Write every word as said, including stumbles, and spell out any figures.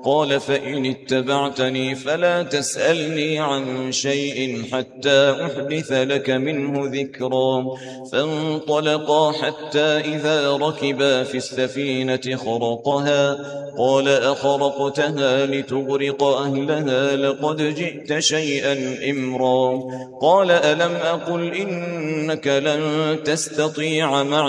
قال فإن اتبعتني فلا تسألني عن شيء حتى أحدث لك منه ذكرا. فانطلقا حتى إذا ركبا في السفينة خرقها قال أخرقتها لتغرق أهلها لقد جئت شيئا إمرا. قال ألم أقل إنك لن تستطيع معي